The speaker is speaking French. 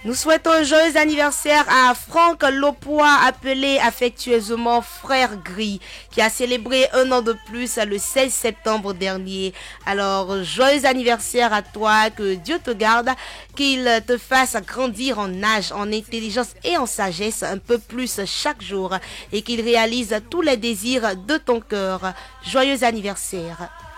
Nous souhaitons un joyeux anniversaire à Franck Lopois, appelé affectueusement Frère Gris, qui a célébré un an de plus le 16 septembre dernier. Alors, joyeux anniversaire à toi, que Dieu te garde, qu'il te fasse grandir en âge, en intelligence et en sagesse un peu plus chaque jour et qu'il réalise tous les désirs de ton cœur. Joyeux anniversaire.